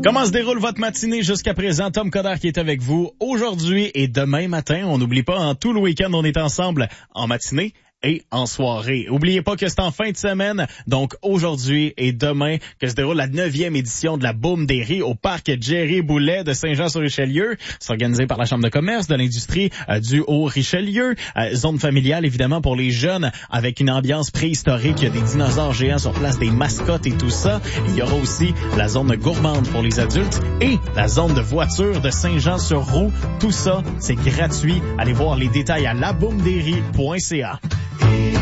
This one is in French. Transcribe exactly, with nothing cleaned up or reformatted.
Comment se déroule votre matinée jusqu'à présent? Tom Coderre qui est avec vous aujourd'hui et demain matin. On n'oublie pas, en tout le week-end, on est ensemble en matinée et en soirée. Oubliez pas que c'est en fin de semaine, donc aujourd'hui et demain, que se déroule la neuvième édition de la Boum des Ries au parc Jerry Boulet de Saint-Jean-sur-Richelieu. C'est organisé par la Chambre de commerce de l'industrie euh, du Haut-Richelieu. Euh, zone familiale, évidemment, pour les jeunes, avec une ambiance préhistorique. Il y a des dinosaures géants sur place, des mascottes et tout ça. Il y aura aussi la zone gourmande pour les adultes et la zone de voitures de Saint-Jean-sur-Roue. Tout ça, c'est gratuit. Allez voir les détails à la boum des ries point c a.